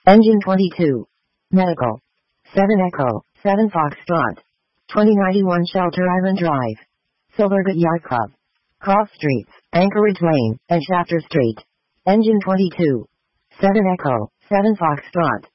Engine 22. Medical. 7 Echo, 7 Foxtrot. 2091 Shelter Island Drive. Silvergut Yacht Club. Cross Streets, Anchorage Lane, and Shafter Street. Engine 22. 7 Echo, 7 Foxtrot.